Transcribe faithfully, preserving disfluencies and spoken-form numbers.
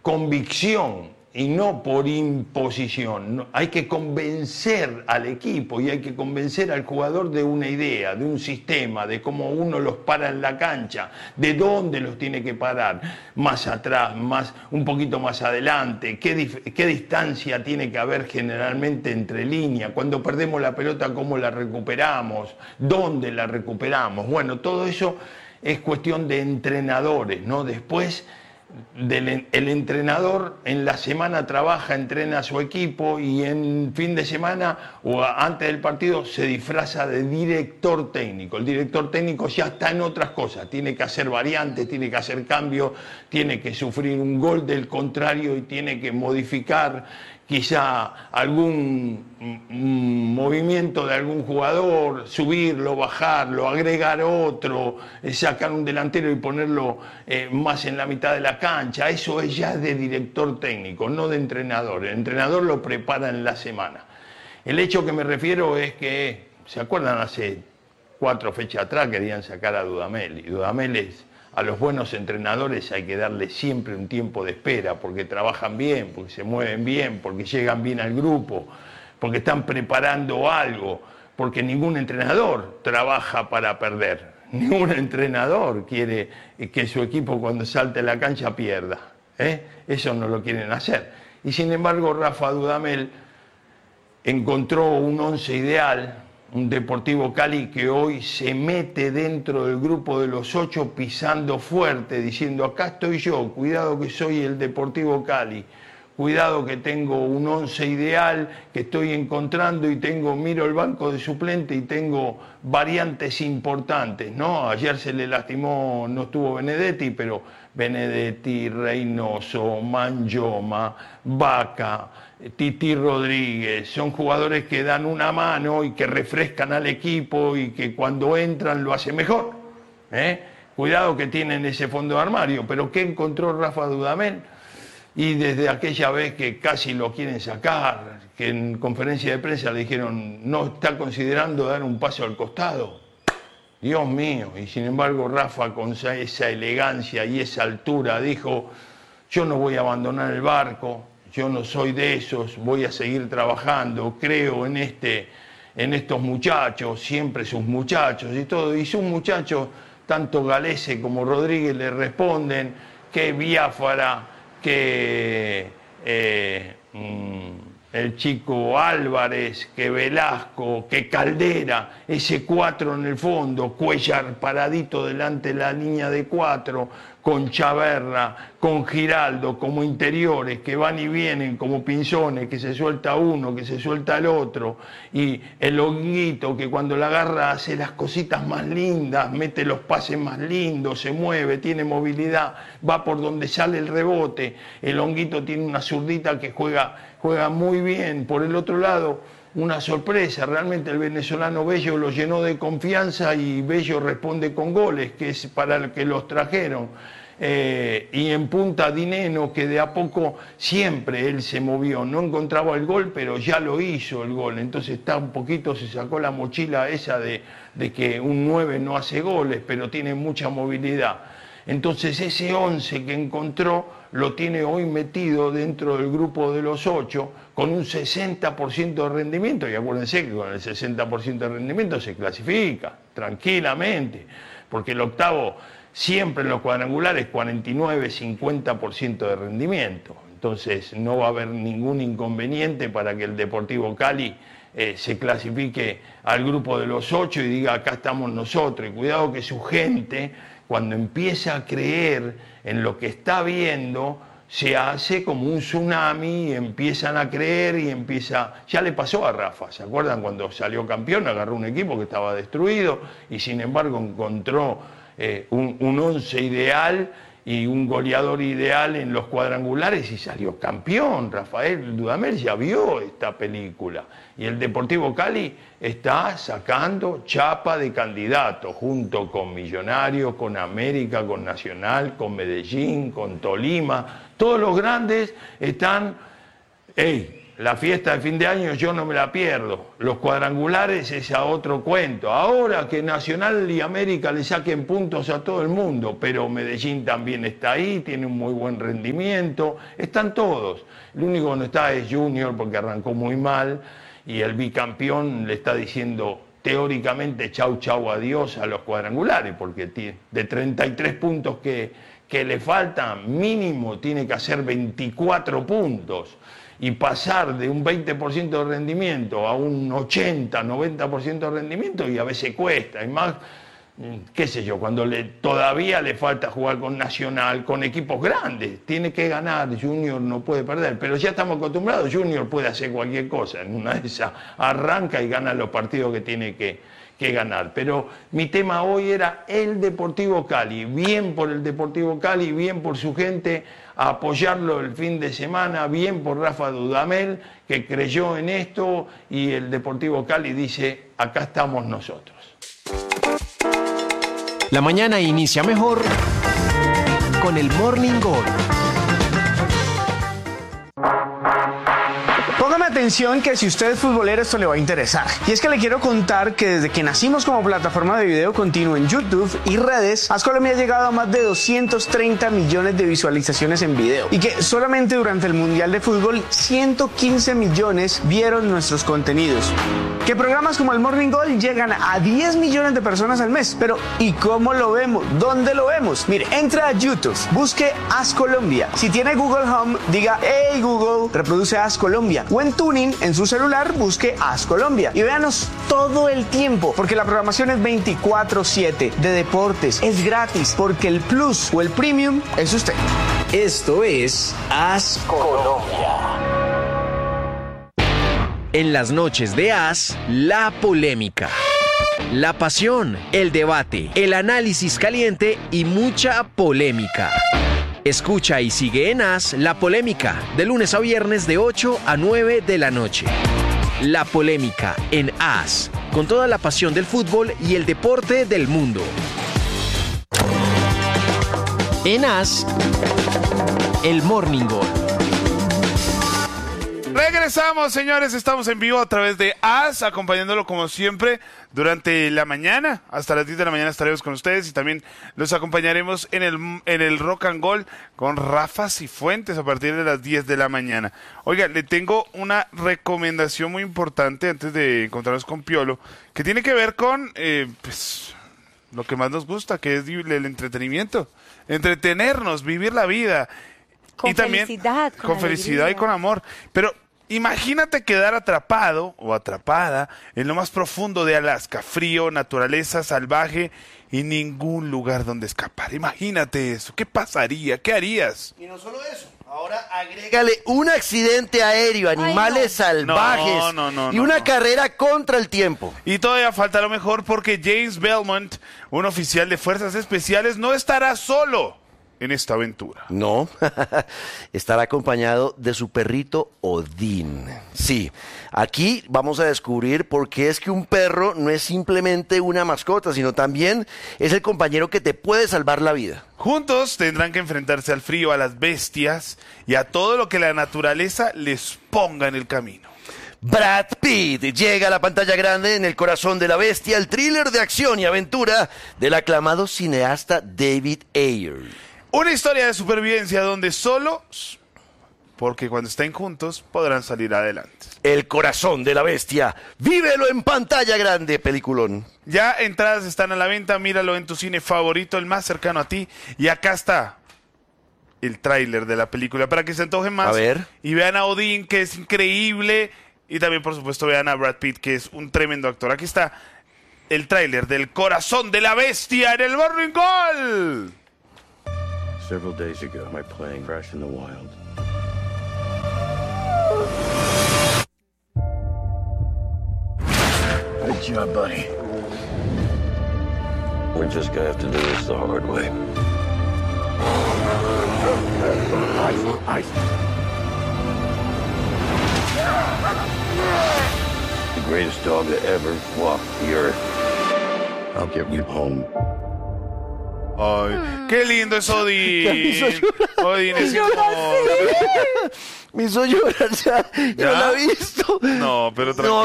convicción y no por imposición. No, hay que convencer al equipo y hay que convencer al jugador de una idea, de un sistema, de cómo uno los para en la cancha, de dónde los tiene que parar, más atrás, más, un poquito más adelante, qué, qué distancia tiene que haber generalmente entre líneas, cuando perdemos la pelota, cómo la recuperamos, dónde la recuperamos. Bueno, todo eso es cuestión de entrenadores, ¿no? Después, Del, el entrenador en la semana trabaja, entrena a su equipo y en fin de semana o antes del partido se disfraza de director técnico. El director técnico ya está en otras cosas, tiene que hacer variantes, tiene que hacer cambios, tiene que sufrir un gol del contrario y tiene que modificar quizá algún movimiento de algún jugador, subirlo, bajarlo, agregar otro, sacar un delantero y ponerlo eh, más en la mitad de la cancha. Eso es ya de director técnico, no de entrenador. El entrenador lo prepara en la semana. El hecho que me refiero es que, ¿se acuerdan? Hace cuatro fechas atrás querían sacar a Dudamel, y Dudamel es... A los buenos entrenadores hay que darle siempre un tiempo de espera, porque trabajan bien, porque se mueven bien, porque llegan bien al grupo, porque están preparando algo, porque ningún entrenador trabaja para perder. Ningún entrenador quiere que su equipo cuando salte a la cancha pierda, ¿eh? Eso no lo quieren hacer. Y sin embargo, Rafa Dudamel encontró un once ideal, un Deportivo Cali que hoy se mete dentro del grupo de los ocho pisando fuerte, diciendo acá estoy yo, cuidado que soy el Deportivo Cali, cuidado que tengo un once ideal que estoy encontrando y tengo, miro el banco de suplente y tengo variantes importantes, ¿no? Ayer se le lastimó, no estuvo Benedetti, pero Benedetti, Reynoso, Mangioma, Vaca, Titi Rodríguez, son jugadores que dan una mano y que refrescan al equipo y que cuando entran lo hacen mejor, ¿eh? Cuidado que tienen ese fondo de armario, pero ¿qué encontró Rafa Dudamel? Y desde aquella vez que casi lo quieren sacar, que en conferencia de prensa le dijeron no está considerando dar un paso al costado. Dios mío, y sin embargo Rafa con esa elegancia y esa altura dijo yo no voy a abandonar el barco, yo no soy de esos, voy a seguir trabajando, creo en, este, en estos muchachos, siempre sus muchachos y todo. Y sus muchachos, tanto Galese como Rodríguez, le responden que Biafara, que eh, mmm, el chico Álvarez, que Velasco, que Caldera, ese cuatro en el fondo, Cuellar paradito delante de la línea de cuatro, con Chaverra, con Giraldo como interiores que van y vienen como pinzones, que se suelta uno, que se suelta el otro, y el Honguito que cuando la agarra hace las cositas más lindas, mete los pases más lindos, se mueve, tiene movilidad, va por donde sale el rebote. El Honguito tiene una zurdita que juega, juega muy bien. Por el otro lado, una sorpresa, realmente el venezolano Bello lo llenó de confianza y Bello responde con goles, que es para el que los trajeron. Eh, y en punta Dineno, que de a poco siempre él se movió, no encontraba el gol, pero ya lo hizo el gol, entonces está un poquito, se sacó la mochila esa de, de que un nueve no hace goles, pero tiene mucha movilidad. Entonces ese once que encontró lo tiene hoy metido dentro del grupo de los ocho con un sesenta por ciento de rendimiento, y acuérdense que con el sesenta por ciento de rendimiento se clasifica tranquilamente, porque el octavo siempre en los cuadrangulares cuarenta y nueve, cincuenta por ciento de rendimiento, entonces no va a haber ningún inconveniente para que el Deportivo Cali eh, se clasifique al grupo de los ocho y diga acá estamos nosotros, y cuidado que su gente cuando empieza a creer en lo que está viendo, se hace como un tsunami y empiezan a creer y empieza... Ya le pasó a Rafa, ¿se acuerdan? Cuando salió campeón, agarró un equipo que estaba destruido y sin embargo encontró eh, un, un once ideal y un goleador ideal en los cuadrangulares y salió campeón. Rafael Dudamel ya vio esta película y el Deportivo Cali está sacando chapa de candidato junto con Millonarios, con América, con Nacional, con Medellín, con Tolima. Todos los grandes están, hey, la fiesta de fin de año yo no me la pierdo. Los cuadrangulares es a otro cuento. Ahora que Nacional y América le saquen puntos a todo el mundo, pero Medellín también está ahí, tiene un muy buen rendimiento, están todos. El único que no está es Junior porque arrancó muy mal y el bicampeón le está diciendo teóricamente chau chau adiós a los cuadrangulares, porque de treinta y tres puntos que, que le faltan, mínimo tiene que hacer veinticuatro puntos. Y pasar de un veinte por ciento de rendimiento a un ochenta, noventa por ciento de rendimiento, y a veces cuesta, y más, qué sé yo, cuando le, todavía le falta jugar con Nacional, con equipos grandes, tiene que ganar, Junior no puede perder, pero ya estamos acostumbrados, Junior puede hacer cualquier cosa, en una de esas arranca y gana los partidos que tiene que, que ganar. Pero mi tema hoy era el Deportivo Cali, bien por el Deportivo Cali, bien por su gente, a apoyarlo el fin de semana, bien por Rafa Dudamel, que creyó en esto, y el Deportivo Cali dice, acá estamos nosotros. La mañana inicia mejor con el Morning Gol. Póngame atención que si usted es futbolero esto le va a interesar. Y es que le quiero contar que desde que nacimos como plataforma de video continuo en YouTube y redes, AS Colombia ha llegado a más de doscientos treinta millones de visualizaciones en video. Y que solamente durante el Mundial de Fútbol ciento quince millones vieron nuestros contenidos. Que programas como el Morning Gol llegan a diez millones de personas al mes. Pero ¿y cómo lo vemos? ¿Dónde lo vemos? Mire, entra a YouTube, busque AS Colombia. Si tiene Google Home, diga, hey Google, reproduce AS Colombia. O en Tuning, en su celular, busque AS Colombia. Y véanos todo el tiempo, porque la programación es veinticuatro siete de deportes. Es gratis, porque el Plus o el Premium es usted. Esto es AS Colombia. En las noches de AS, la polémica, la pasión, el debate, el análisis caliente y mucha polémica. Escucha y sigue en AS La Polémica, de lunes a viernes de ocho a nueve de la noche. La Polémica en AS, con toda la pasión del fútbol y el deporte del mundo. En AS, el Morning Gol. Regresamos, señores, estamos en vivo a través de AS, acompañándolo como siempre durante la mañana, hasta las diez de la mañana estaremos con ustedes y también los acompañaremos en el, en el Rock and Roll con Rafa Cifuentes a partir de las diez de la mañana. Oiga, le tengo una recomendación muy importante antes de encontrarnos con Piolo, que tiene que ver con eh, pues, lo que más nos gusta, que es el entretenimiento, entretenernos, vivir la vida. Con y también felicidad, con, con felicidad y con amor. Pero imagínate quedar atrapado o atrapada en lo más profundo de Alaska, frío, naturaleza salvaje y ningún lugar donde escapar. Imagínate eso. ¿Qué pasaría? ¿Qué harías? Y no solo eso. Ahora agrégale un accidente aéreo, animales Ay, no. salvajes No, no, no, y no, una no. carrera contra el tiempo. Y todavía falta lo mejor porque James Belmont, un oficial de fuerzas especiales, no estará solo en esta aventura. No, estará acompañado de su perrito Odín. Sí, aquí vamos a descubrir por qué es que un perro no es simplemente una mascota, sino también es el compañero que te puede salvar la vida. Juntos tendrán que enfrentarse al frío, a las bestias y a todo lo que la naturaleza les ponga en el camino. Brad Pitt llega a la pantalla grande en El corazón de la bestia, el thriller de acción y aventura del aclamado cineasta David Ayer. Una historia de supervivencia donde solos, porque cuando estén juntos, podrán salir adelante. El corazón de la bestia, vívelo en pantalla grande, peliculón. Ya entradas están a la venta, míralo en tu cine favorito, el más cercano a ti. Y acá está el tráiler de la película, para que se antojen más. A ver. Y vean a Odín, que es increíble. Y también, por supuesto, vean a Brad Pitt, que es un tremendo actor. Aquí está el tráiler del corazón de la bestia en el Morning Gol. Several days ago, my plane crashed in the wild. Good job, buddy. We're just gonna have to do this the hard way. Ice, ice. The greatest dog that ever walked the earth. I'll get you home. Ay, qué lindo es Odín. hizo llorar. Odín es Yo la hermoso. Me hizo llorar, ya, ya ¿Ya? la he visto. No, pero No, tranquilo.